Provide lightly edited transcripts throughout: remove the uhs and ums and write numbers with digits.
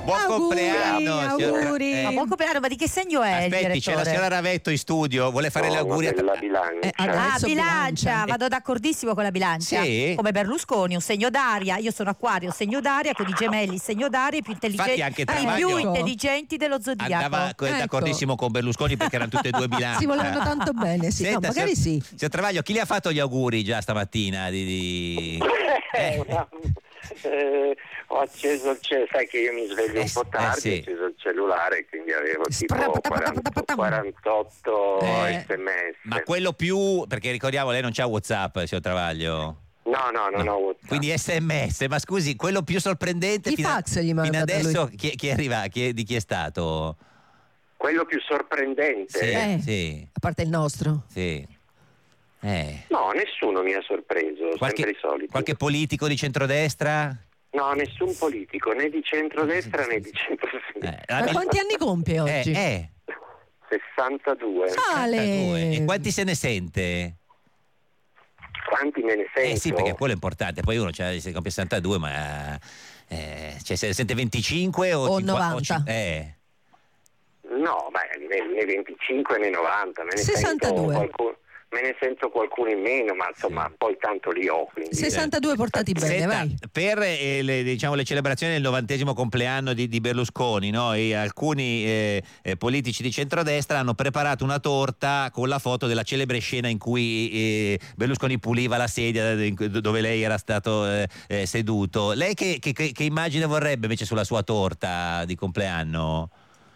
Buon compleanno, auguri. Ma buon compleanno, ma di che segno è il Aspetti, c'è direttore? la signora Ravetto in studio, vuole fare gli auguri della bilancia. Adesso bilancia, vado d'accordissimo con la bilancia. Sì? Come Berlusconi, un segno d'aria. Io sono Acquario, segno d'aria, con i gemelli, segno d'aria, i più intelligenti, Infatti anche i Travaglio più intelligenti dello zodiaco. andava d'accordissimo con Berlusconi perché erano tutte e due bilanci. Si volevano tanto bene, sì. No, magari sì. Signor Travaglio, chi le ha fatto gli auguri già stamattina? Ho acceso il cellulare, sai che io mi sveglio un po' tardi, sì. ho acceso il cellulare, quindi avevo tipo 48 sms. Ma quello più, perché ricordiamo lei non c'ha WhatsApp, signor Travaglio. No, non ho WhatsApp. Quindi sms, ma scusi, quello più sorprendente I fax gli manda fino per adesso chi arriva? Di chi è stato? Quello più sorprendente? Sì. A parte il nostro. Sì. No, nessuno mi ha sorpreso, sempre i soliti. Qualche politico di centrodestra? No, nessun politico, né di centrodestra né di centrosinistra. Ma quanti anni compie oggi? 62. Ale. E quanti se ne sente? Quanti me ne sento? Sì, perché quello è importante. Poi uno si compie 62, ma se ne sente 25 o 90? No, né 25 né 90, me ne 62. Me ne sento qualcuno in meno, ma insomma poi tanto li ho. Quindi, 62 portati bene, Senta, vai. per le celebrazioni del 90° compleanno di Berlusconi, no? E alcuni politici di centrodestra hanno preparato una torta con la foto della celebre scena in cui Berlusconi puliva la sedia dove lei era stato seduto. Lei che immagine vorrebbe invece sulla sua torta di compleanno?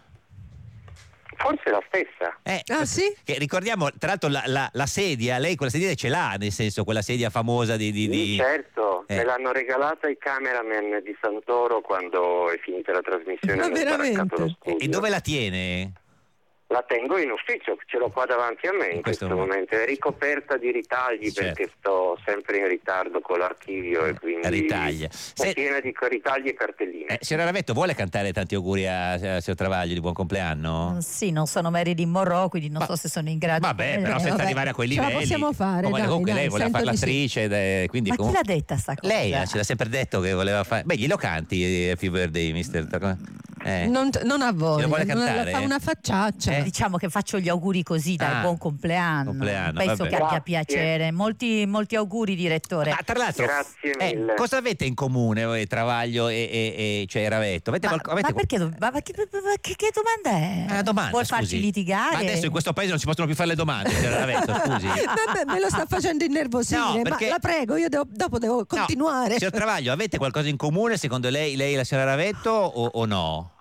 Forse la stessa. Sì? Che ricordiamo, tra l'altro, la sedia, lei quella sedia ce l'ha, nel senso, quella sedia famosa Sì, certo, me l'hanno regalata i cameraman di Santoro quando è finita la trasmissione. Ma hanno sbaraccato lo studio. E dove la tiene? La tengo in ufficio, ce l'ho qua davanti a me in questo momento. È ricoperta di ritagli perché sto sempre in ritardo con l'archivio e quindi ritaglia. è piena di ritagli e cartelline. Signora Ravetto, vuole cantare tanti auguri a signor Travaglio di buon compleanno? Sì, non sono Marilyn Monroe, quindi non so se sono in grado. Vabbè, però senza arrivare a quei livelli. Ce la possiamo fare, comunque lei voleva fare sento di l'attrice, quindi Ma chi l'ha detta sta cosa? lei ce l'ha sempre detto che voleva fare. Beh, glielo canti Happy Birthday, mister. Non ha voglia, lo vuole cantare? fa una facciaccia. Diciamo che faccio gli auguri così dal buon compleanno. Penso vabbè. che abbia piacere. Molti molti auguri, direttore. Tra l'altro, grazie mille. cosa avete in comune voi, Travaglio e cioè Ravetto? Avete Che domanda è? Una domanda, Vuol scusi. farci litigare? Ma adesso in questo paese non si possono più fare le domande, signora Ravetto, scusi. Vabbè, me lo sta facendo innervosire, No, perché- ma la prego, io dopo devo continuare. Signor Travaglio, avete qualcosa in comune secondo lei e la signora Ravetto o no?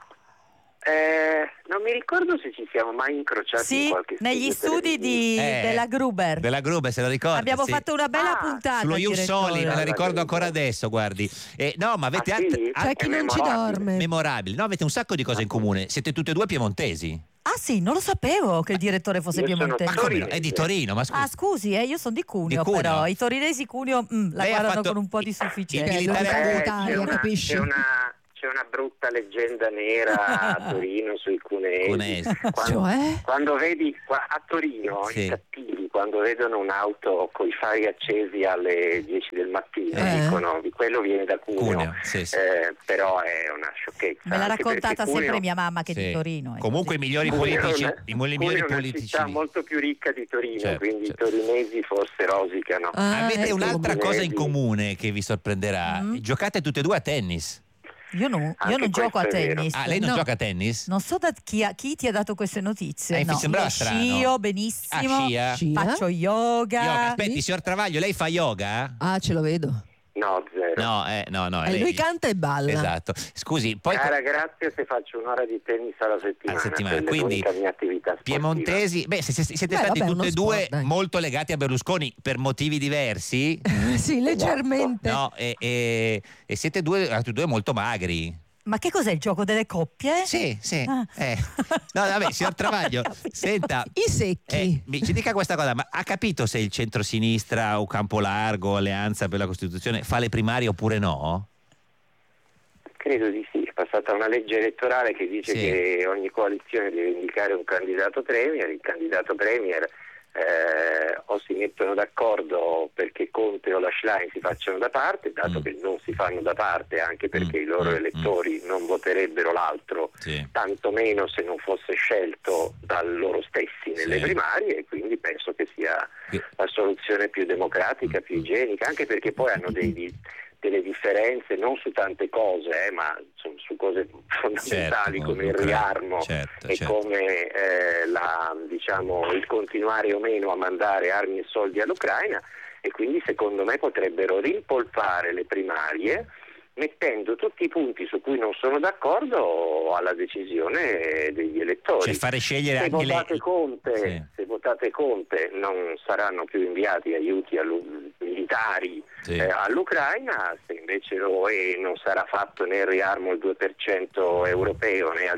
Non mi ricordo se ci siamo mai incrociati in qualche negli studi della Gruber. Della Gruber, se lo ricorda? Abbiamo sì. fatto una bella puntata. Sullo Ius direttore. Soli, me la ricordo ancora adesso, guardi. No, ma avete C'è chi non ci dorme. memorabili. No, avete un sacco di cose in comune. Siete tutte e due piemontesi. Ah sì, non lo sapevo che il direttore fosse Io sono piemontese. Ma come no? È di Torino, ma scusi. Ah scusi, io sono di Cuneo, Di Cuneo. però i torinesi Cuneo la Lei ha guardano fatto con un po' di il sufficienza. militare- capisci? C'è una brutta leggenda nera a Torino sui cunesi. Quando vedi a Torino i cattivi, quando vedono un'auto con i fari accesi alle 10 del mattino, dicono di quello viene da Cuneo. Però è una sciocchezza. Me l'ha anche raccontata perché sempre Cuneo- mia mamma che è di Torino. Comunque i migliori Cuneo politici. è una città molto più ricca di Torino, quindi i torinesi forse rosicano. Avete un'altra cosa in Torinesi. comune che vi sorprenderà. Giocate tutte e due a tennis. Io non Anche gioco a questo è vero. tennis. Lei non gioca a tennis? Non so da chi ti ha dato queste notizie. Mi sembrava io strano. scio benissimo. Scia? Faccio yoga. Aspetti, signor Travaglio, lei fa yoga? Ah, ce lo vedo. No, zero. No. Lui canta e balla. Esatto. Scusi, poi Cara, grazie se faccio un'ora di tennis alla settimana. Quella è quindi l'unica mia attività sportiva. piemontesi, siete stati vabbè, tutti uno e due sport, dai. molto legati a Berlusconi per motivi diversi. Sì, leggermente. No, e siete tutti e due molto magri. Ma che cos'è il gioco delle coppie? Sì. Ah. No, vabbè, signor Travaglio, senta, I secchi. ci dica questa cosa, ma ha capito se il centrosinistra o Campolargo, Alleanza per la Costituzione fa le primarie oppure no? Credo di sì, è passata una legge elettorale che dice che ogni coalizione deve indicare un candidato premier, il candidato premier o si mettono d'accordo perché Conte o la Schlein si facciano da parte, dato che non si fanno da parte anche perché i loro elettori non voterebbero l'altro, tantomeno se non fosse scelto da loro stessi nelle primarie, e quindi penso che sia la soluzione più democratica, più igienica, anche perché poi hanno delle differenze non su tante cose, ma su cose fondamentali, come il riarmo come il continuare o meno a mandare armi e soldi all'Ucraina, e quindi secondo me potrebbero rimpolpare le primarie mettendo tutti i punti su cui non sono d'accordo alla decisione degli elettori. Cioè fare scegliere se votate Conte non saranno più inviati aiuti militari all'Ucraina, se invece lo è non sarà fatto né il riarmo il 2% europeo, né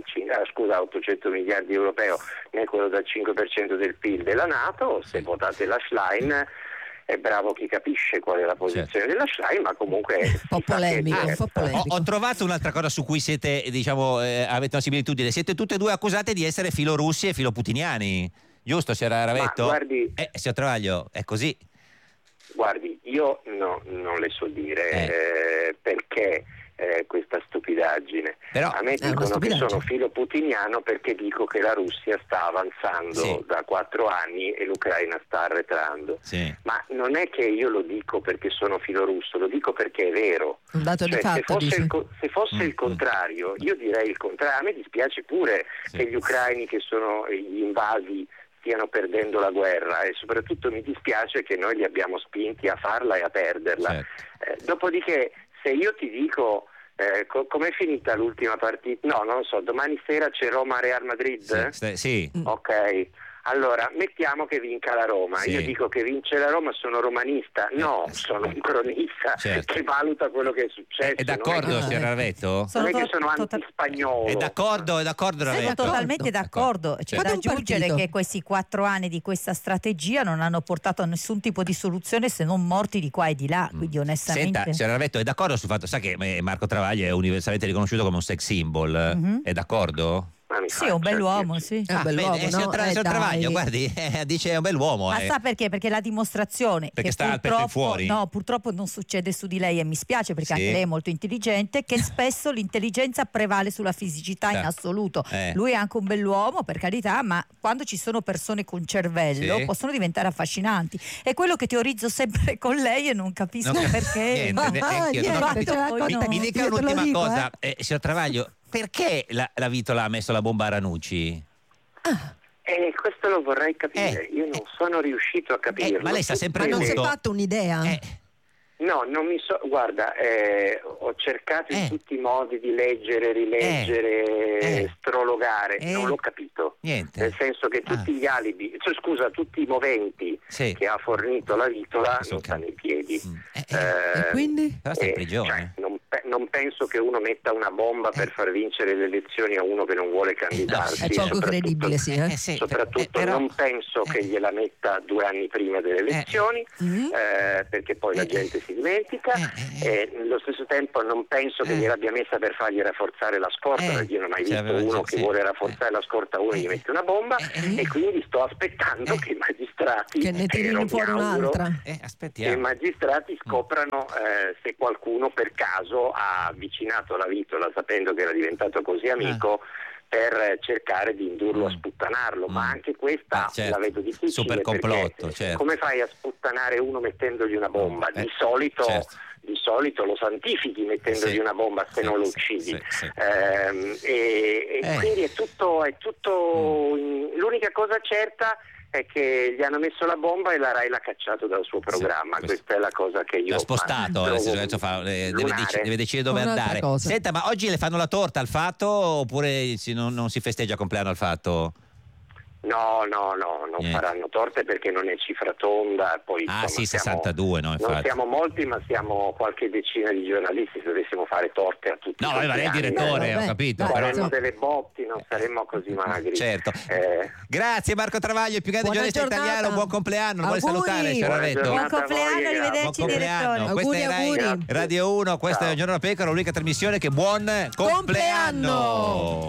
800 miliardi europeo, né quello del 5% del PIL della NATO. Se votate la Schlein, è bravo chi capisce qual è la posizione della Schlein, ma comunque un po' polemico. Ho trovato un'altra cosa su cui siete, avete una similitudine. Siete tutte e due accusate di essere filorussi e filoputiniani, giusto, signor Ravetto? Guardi, signor Travaglio, è così? Guardi, io non le so dire perché questa stupidaggine. Però a me dicono che sono filoputiniano perché dico che la Russia sta avanzando da 4 anni e l'Ucraina sta arretrando. Ma non è che io lo dico perché sono filorusso, lo dico perché è vero. Un dato di fatto, se fosse il contrario, io direi il contrario. A me dispiace pure che gli ucraini, che sono gli invasi, stiano perdendo la guerra, e soprattutto mi dispiace che noi li abbiamo spinti a farla e a perderla. Dopodiché, se io ti dico com'è finita l'ultima partita? No, non lo so, domani sera c'è Roma-Real Madrid? Sì. Ok, allora mettiamo che vinca la Roma. Io dico che vince la Roma, sono romanista? No, sono un cronista che valuta quello che è successo. È d'accordo, signor Ravetto? Non è che sono antispagnolo. È d'accordo Ravetto? Sono totalmente d'accordo. C'è da aggiungere che questi 4 anni di questa strategia non hanno portato a nessun tipo di soluzione se non morti di qua e di là, quindi onestamente. Senta, signor Ravetto, è d'accordo sul fatto, sa che Marco Travaglio è universalmente riconosciuto come un sex symbol, è d'accordo? Sì, è un bell'uomo, sì. È un bell'uomo, signor Travaglio, guardi, dice è un bell'uomo. Ma sa perché? Perché la dimostrazione perché che sta al petto in fuori. No, purtroppo non succede su di lei, e mi spiace perché anche lei è molto intelligente, che spesso l'intelligenza prevale sulla fisicità in assoluto. Lui è anche un bell'uomo, per carità, ma quando ci sono persone con cervello possono diventare affascinanti. È quello che teorizzo sempre con lei e non capisco perché. Mi dica un'ultima cosa, signor Travaglio. Perché la Vitola ha messo la bomba a Ranucci? Questo lo vorrei capire. Io non sono riuscito a capirlo. Ma lei sa sempre non si è fatto un'idea? No, non mi so. Guarda, ho cercato in tutti i modi di leggere, rileggere, strologare. Non l'ho capito. Niente. Nel senso che tutti gli alibi, tutti i moventi che ha fornito la Vitola non stanno in piedi. E quindi? Però sta in prigione. Non penso che uno metta una bomba per far vincere le elezioni a uno che non vuole candidarsi. È poco credibile, soprattutto non penso che gliela metta 2 anni prima delle elezioni, perché poi la gente si dimentica. Allo stesso tempo non penso che gliel'abbia messa per fargli rafforzare la scorta, perché io non ho mai visto uno che vuole rafforzare la scorta a uno e gli mette una bomba, e quindi sto aspettando che i magistrati che ne tirino fuori un'altra. Che i magistrati scoprano se qualcuno per caso ha avvicinato la Vitola, sapendo che era diventato così amico, per cercare di indurlo a sputtanarlo. Ma anche questa la vedo difficile. Super complotto, come fai a sputtanare uno mettendogli una bomba? Di solito lo santifichi mettendogli una bomba, se non lo uccidi. Quindi è tutto l'unica cosa certa è che gli hanno messo la bomba e la Rai l'ha cacciato dal suo programma. Questa è la cosa che io l'ha spostato, deve decidere dove andare. Senta, ma oggi le fanno la torta al Fatto oppure non si festeggia compleanno al Fatto? No, non faranno torte perché non è cifra tonda. Poi, 62, no, infatti. Non siamo molti, ma siamo qualche decina di giornalisti. Se dovessimo fare torte a tutti. No, ma lei è il direttore, ho capito. Faremmo delle botti, non saremmo così magri. Certo. Grazie Marco Travaglio, il più grande giornalista italiano. Buon compleanno, vuole salutare, signor Ravetto? Buon compleanno, arrivederci direttore. Questa è Rai Radio 1, questa è Un Giorno da Pecora, l'unica trasmissione che buon compleanno.